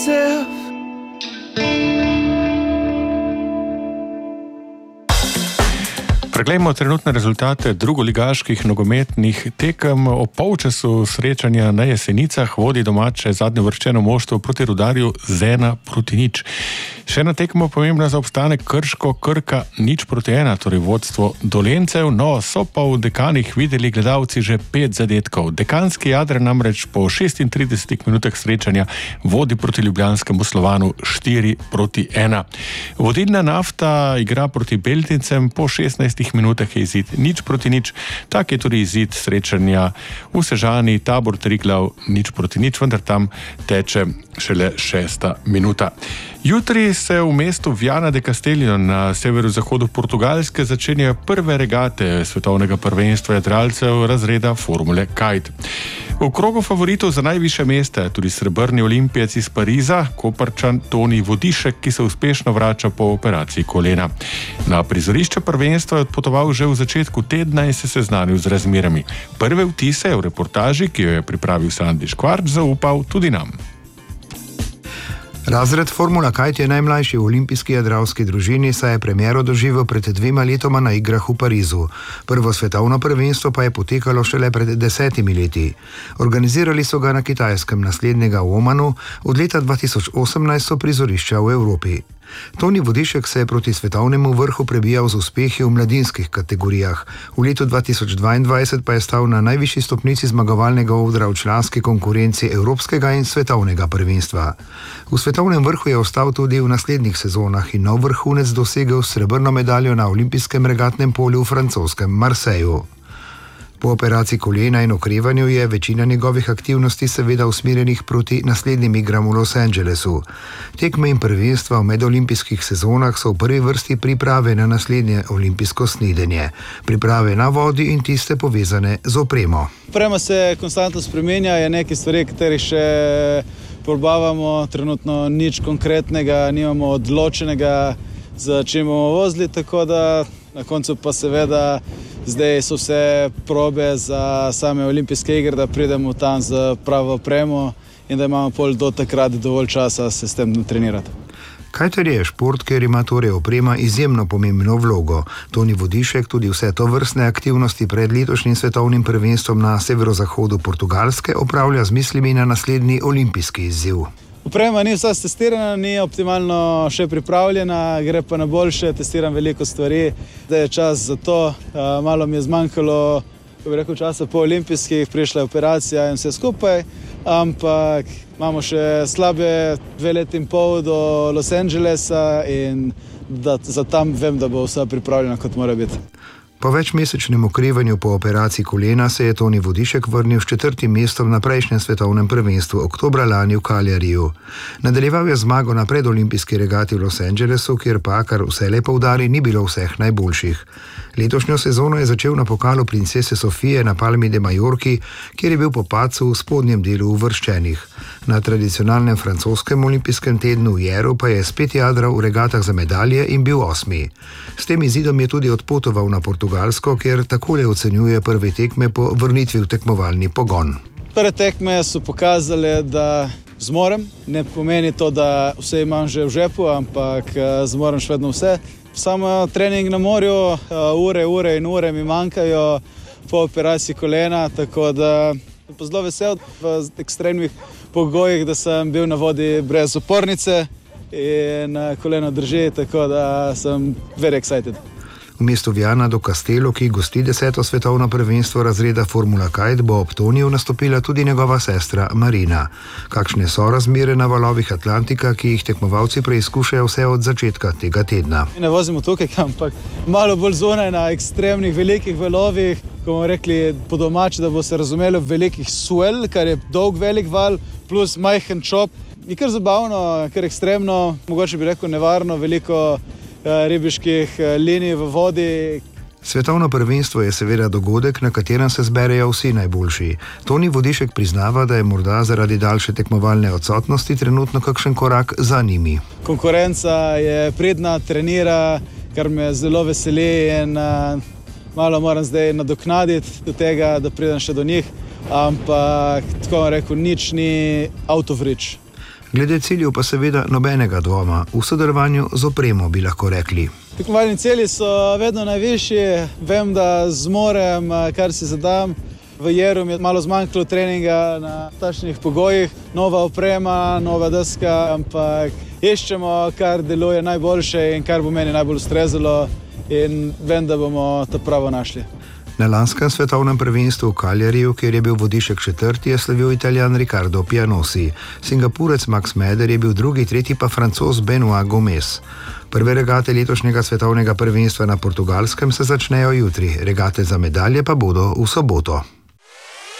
Preglejmo trenutne rezultate drugoligaških nogometnih tekem. O polčasu srečanja na Jesenicah vodi domače zadnjeuvrščeno moštvo proti Rudarju z 1-0. Še ena tekma pomembna za obstanek Krško, Krka 0-1, torej vodstvo Dolencev. No, so pa v Dekanih videli gledalci že 5 zadetkov. Dekanski Jadran namreč po 36 minutah srečanja vodi proti ljubljanskemu Slovanu 4-1. Vodilna Nafta igra proti Beltincem, po 16 minutah je izid 0-0. Tak je tudi izid srečanja v Sežani, Tabor Triglav 0-0, vendar tam teče šele 6. minuta. Jutri se v mestu Viana de Castelio na severozahodu Portugalske začenjajo prve regate svetovnega prvenstva jadralcev razreda Formule Kite. V krogu favoritov za najvišja mesta tudi srebrni olimpijec iz Pariza, Koprčan Toni Vodišek, ki se uspešno vrača po operaciji kolena. Na prizorišče prvenstva je odpotoval že v začetku tedna in se seznanil z razmerami. Prve vtise v reportaži, ki jo je pripravil Sandi Škvarč, zaupal tudi nam. Razred Formula Kite je najmlajši v olimpijski jadralski družini, saj je premiero doživel pred 2 letoma na igrah v Parizu. Prvo svetovno prvenstvo pa je potekalo šele pred 10 leti. Organizirali so ga na Kitajskem, naslednjega v Omanu, od leta 2018 so prizorišča v Evropi. Toni Vodišek se je proti svetovnemu vrhu prebijal z uspehi v mladinskih kategorijah. V letu 2022 pa je stal na najvišji stopnici zmagovalnega odra v članski konkurenci evropskega in svetovnega prvenstva. V svetovnem vrhu je ostal tudi v naslednjih sezonah in nov vrhunec dosegel srebrno medaljo na olimpijskem regatnem polju v francoskem Marseju. Po operaciji kolena in okrevanju je večina njegovih aktivnosti seveda usmerjenih proti naslednjim igram v Los Angelesu. Tekme in prvenstva v medolimpijskih sezonah so v prvi vrsti priprave na naslednje olimpijsko snidenje, priprave na vodi in tiste povezane z opremo. Oprema se konstantno spremenja, je nekaj stvari, katerih še probavamo, trenutno nič konkretnega, nimamo odločenega, za čim bomo vozili, tako da na koncu pa seveda zdaj so vse probe za same olimpijske igre, da pridemo tam z pravo opremo in da imamo pol do takrat dovolj časa se s tem trenirati. Kajter je šport, ker ima torej oprema izjemno pomembno vlogo. Toni Vodišek tudi vse to vrstne aktivnosti pred letošnjim svetovnim prvenstvom na severozahodu Portugalske opravlja z mislimi na naslednji olimpijski izziv. Oprema ni vsa testirana, ni optimalno še pripravljena, gre pa na boljše, testiram veliko stvari, da je čas za to. Malo mi je zmanjkalo, ko bi rekel, časa po olimpijskih, prišla je operacija in vse skupaj, ampak imamo še slabe 2,5 leta do Los Angelesa in da za tam vem, da bo vsa pripravljena, kot mora biti. Po večmesečnem okrevanju po operaciji kolena se je Toni Vodišek vrnil s 4. mestom na prejšnjem svetovnem prvenstvu oktobra lani v Cagliariju. Nadaljeval je zmago na predolimpijski regati v Los Angelesu, kjer pa, kar vselej poudari, ni bilo vseh najboljših. Letošnjo sezono je začel na pokalu princese Sofije na Palmi de Majorki, kjer je bil po padcu v spodnjem delu uvrščenih. Na tradicionalnem francoskem olimpijskem tednu v Jeru pa je spet jadral v regatah za medalje in bil 8. S tem izidom je tudi odpotoval na Portugalsko, kjer takole ocenjuje prve tekme po vrnitvi v tekmovalni pogon. Prve tekme so pokazale, da zmorem. Ne pomeni to, da vse imam že v žepu, ampak zmorem še vedno vse. Samo trening na morju, ure in ure mi manjkajo po operaciji kolena, tako da sem pa zelo vesel v ekstremnih pogojih, da sem bil na vodi brez opornice in koleno drži, tako da sem very excited. V mestu Viana do Castello, ki gosti 10. svetovno prvenstvo razreda Formula Kite, bo ob Toniju nastopila tudi njegova sestra Marina. Kakšne so razmere na valovih Atlantika, ki jih tekmovalci preizkušajo vse od začetka tega tedna? Ne vozimo tukaj, ampak malo bolj zunaj na ekstremnih velikih valovih, ko bomo rekli po domači, da bo se razumelo, velikih swell, kar je dolg velik val, plus majhen čop. Je kar zabavno, kar ekstremno, mogoče bi rekel nevarno, veliko ribiških linij v vodi. Svetovno prvenstvo je seveda dogodek, na katerem se zberejo vsi najboljši. Toni Vodišek priznava, da je morda zaradi daljše tekmovalne odsotnosti trenutno kakšen korak za njimi. Konkurenca je pridna, trenira, kar me zelo veseli in malo moram zdaj nadoknaditi do tega, da pridem še do njih, ampak tako vam rekel, nič ni out of reach. Glede ciljev pa seveda nobenega dvoma, v sodelovanju z opremo bi lahko rekli. Tekmovalni cilji so vedno najvišji, vem, da zmorem, kar si zadam. V Jeru mi je malo zmanjkalo treninga na takšnih pogojih, nova oprema, nova deska, ampak iščemo, kar deluje najboljše in kar bo meni najbolj ustrezalo in vem, da bomo to pravo našli. Na lanskem svetovnem prvenstvu v Calgaryju, kjer je bil Vodišek četrti, je slavil Italijan Riccardo Pianosi. Singapurec Max Meder je bil drugi, tretji pa Francoz Benoit Gomez. Prve regate letošnjega svetovnega prvenstva na Portugalskem se začnejo jutri, regate za medalje pa bodo v soboto.